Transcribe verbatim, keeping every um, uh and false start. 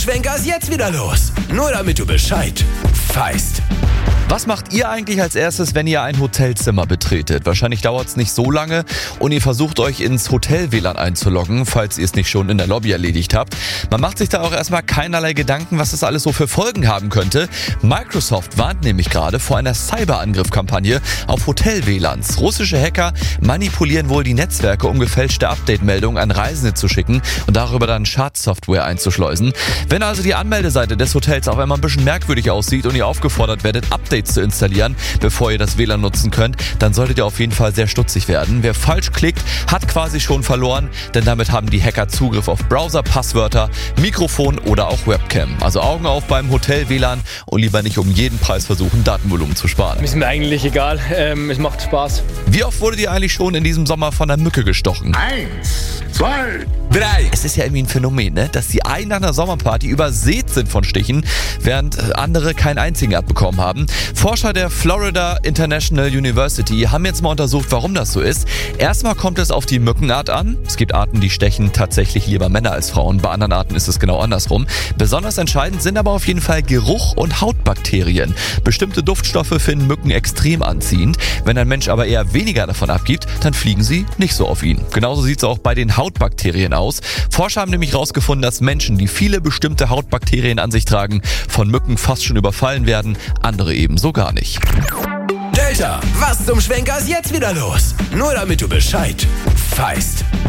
Schwenker ist jetzt wieder los. Nur damit du Bescheid weißt. Was macht ihr eigentlich als erstes, wenn ihr ein Hotelzimmer betretet? Wahrscheinlich dauert es nicht so lange und ihr versucht euch ins Hotel-W L A N einzuloggen, falls ihr es nicht schon in der Lobby erledigt habt. Man macht sich da auch erstmal keinerlei Gedanken, was das alles so für Folgen haben könnte. Microsoft warnt nämlich gerade vor einer Cyberangriffkampagne auf Hotel-W L A Ns. Russische Hacker manipulieren wohl die Netzwerke, um gefälschte Update-Meldungen an Reisende zu schicken und darüber dann Schadsoftware einzuschleusen. Wenn also die Anmeldeseite des Hotels auf einmal ein bisschen merkwürdig aussieht und ihr aufgefordert werdet, Updates zu installieren, bevor ihr das W L A N nutzen könnt, dann solltet ihr auf jeden Fall sehr stutzig werden. Wer falsch klickt, hat quasi schon verloren, denn damit haben die Hacker Zugriff auf Browser, Passwörter, Mikrofon oder auch Webcam. Also Augen auf beim Hotel-W L A N und lieber nicht um jeden Preis versuchen, Datenvolumen zu sparen. Ist mir eigentlich egal, ähm, es macht Spaß. Wie oft wurdet ihr eigentlich schon in diesem Sommer von einer Mücke gestochen? Eins, zwei, drei. Es ist ja irgendwie ein Phänomen, ne? Dass die einen nach einer Sommerparty übersät sind von Stichen, während andere keinen einzigen abbekommen haben. Forscher der Florida International University haben jetzt mal untersucht, warum das so ist. Erstmal kommt es auf die Mückenart an. Es gibt Arten, die stechen tatsächlich lieber Männer als Frauen. Bei anderen Arten ist es genau andersrum. Besonders entscheidend sind aber auf jeden Fall Geruch und Hautbakterien. Bestimmte Duftstoffe finden Mücken extrem anziehend. Wenn ein Mensch aber eher weniger davon abgibt, dann fliegen sie nicht so auf ihn. Genauso sieht es auch bei den Hautbakterien aus. Forscher haben nämlich herausgefunden, dass Menschen, die viele bestimmte Hautbakterien an sich tragen, von Mücken fast schon überfallen werden, andere ebenso gar nicht. Delta, was zum Schwenker ist jetzt wieder los? Nur damit du Bescheid weißt.